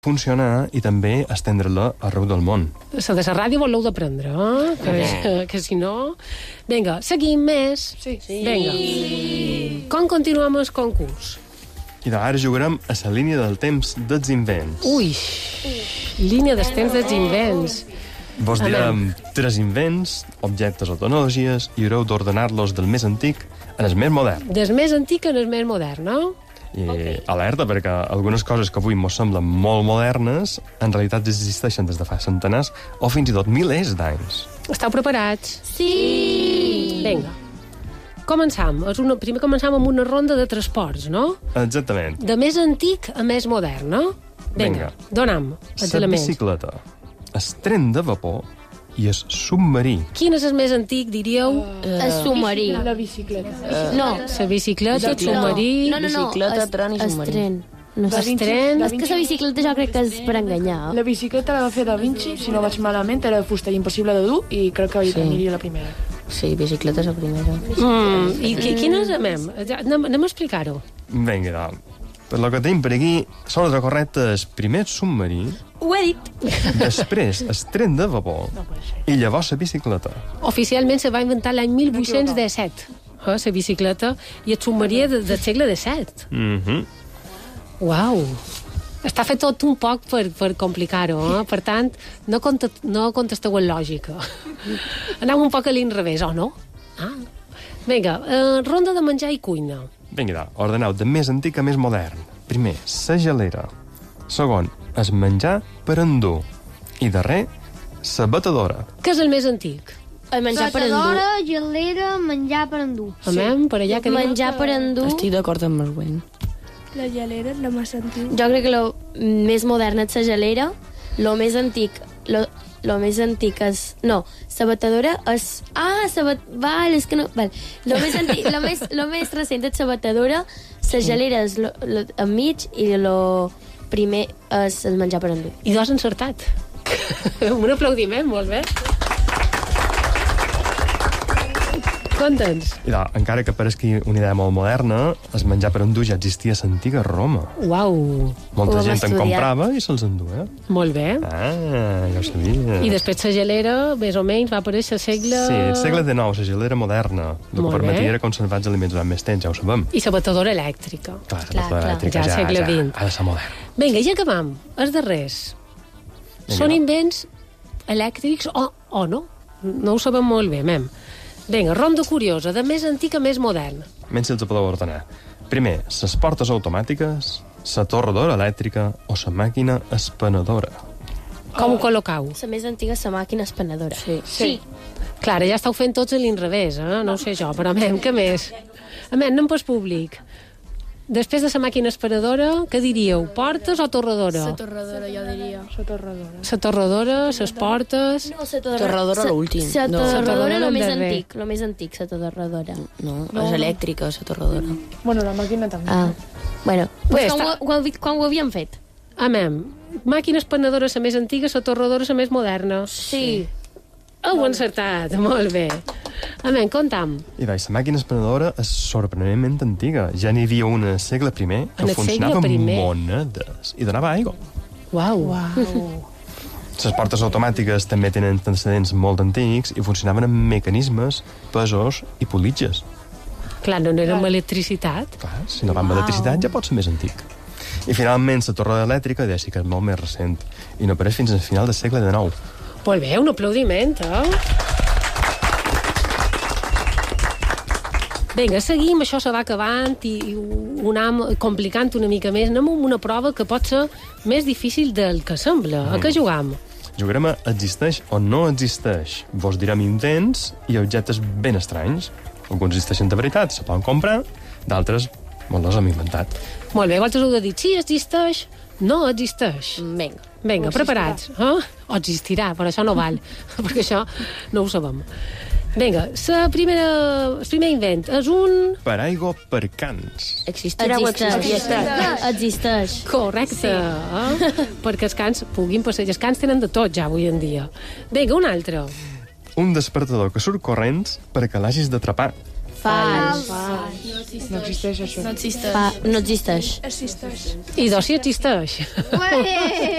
funcionar i també estendre-la arreu del món. La de la ràdio voleu d'aprendre, que si no... Vinga, seguim més. Sí. Vinga. Com continuem el concurs? I ara jugarem a la línia del temps dels invents. Ui, línia dels temps dels invents. Vos direm 3 invents, objectes o tecnologies, i haureu d'ordenar-los del més antic en el més modern. Del més antic en el més modern, no? I alerta, perquè algunes coses que avui ens semblen molt modernes en realitat existeixen des de fa centenars o fins i tot milers d'anys. Esteu preparats? Sí! Vinga. Començam. Primer començam amb una ronda de transports, no? Exactament. De més antic a més modern, no? Vinga. Donam els La elements. bicicleta, el tren de vapor i el submarí. Quin és el més antic, diríeu? El submarí. La bicicleta. No. La bicicleta, el submarí... No. Bicicleta, tren i submarí. tren. No El sé. tren... És que la bicicleta jo crec que és per enganyar. La bicicleta la va fer Da Vinci, si no vaig malament, era de fusta i impossible de dur, i crec que aniria la primera. Sí, bicicleta és la primera. I quina és... Anem a explicar-ho. Vinga, per lo que tenim per aquí, l'ordre correcte és primer el submarí, Ho he dit. després el tren de vapor i llavors la bicicleta. Oficialment se va inventar l'any 1817, la bicicleta, i el submarí del segle XVII. Uau! Està fet tot un poc per complicar-ho, per tant, no contesteu en lògica. Aneu un poc a l'inrevés, o no? Vinga, ronda de menjar i cuina. Vinga, ordeneu de més antic a més modern. Primer, la gelera. Segon, el menjar per endur. I darrer, la batedora. Què és el més antic? El menjar per endur. Batedora, gelera, menjar per endur. Amem, per allà que diuen Menjar per endur. Estic d'acord amb el Gwen. La gelera és la més antiga. Jo crec que lo més modern és la gelera, lo més antic és... No, la batedora és... Val, és que no... Val. Lo més recent és la batedora, la gelera és enmig i lo primer és el menjar per endur. I dos encertat. Un aplaudiment, molt bé. Contents. I encara que pareixi una idea molt moderna, el menjar per endur ja existia a l'antiga Roma. Uau, Molta Ho vam gent en estudiar. comprava i se'ls enduia. molt bé. Ja ho sabia. I després la gelera, més o menys, va aparèixer al segle... Sí, el segle XIX, la gelera moderna. El que Molt permetia bé. era conservar els aliments durant més temps, ja ho sabem. I la batedora elèctrica. Clar, Clar, la elèctrica ja segle XX. ha de ser moderna. Vinga, ja acabam. Els darrers. Vinga, Són va. invents elèctrics o no? No ho sabem molt bé, mem. Vinga, ronda curiosa, de més antic a més modern. Menys si els podeu ordenar. Primer, les portes automàtiques, la torradora elèctrica o la màquina espanadora. Com ho col·locau? La més antiga és la màquina espanadora. Sí. Clar, ja esteu fent tots a l'inrevés, no ho sé jo, però mem, què més? Anem pas públic. Després de la màquina espanadora, què diríeu? Portes o torradora? La torradora, jo diria. La torradora. La torradora, les portes... No, Torradora l'últim. La No. torradora La lo més darrer. antic, lo més antic, la torradora. No, és elèctrica, la torradora. Bueno, la màquina també. Bueno, Bé, pues quan ho havíem fet? Amem, màquina espanadora la més antiga, la torradora la més moderna. Sí. Heu encertat, molt bé. Amem, comptam. I la màquina espanadora és sorprenentment antiga. Ja n'hi havia una al segle I En que el funcionava segle amb I. monedes i donava aigua. Uau. Les portes automàtiques també tenen antecedents molt antics i funcionaven amb mecanismes, pesos i politges. Clar, no era amb electricitat. Clar, si no va amb electricitat ja pot ser més antic. I finalment la torre elèctrica ja sí que és molt més recent i no apareix fins al final del segle XIX. Molt bé, un aplaudiment, Vinga, seguim, això se va acabant i ho anem complicant una mica més. Anem amb una prova que pot ser més difícil del que sembla. A què jugam? Jugarem a existeix o no existeix. Vos direm invents i objectes ben estranys. Alguns existeixen de veritat, se poden comprar, d'altres mos els hem inventat. Molt bé, vosaltres heu de dir sí, existeix, no existeix. Vinga. Vinga, preparats. O existirà, però això no val, perquè això no ho sabem. Vinga, el primer invent és un... Paraigua per cans. Existirà o existeix? Existeix. Correcte, perquè els cans puguin passejar. Els cans tenen de tot ja avui en dia. Vinga, un altre. Un despertador que surt corrents perquè l'hagis d'atrapar. Fals. No existeix això. No existeix. No existeix. Existeix. I dos si existeix. Ué!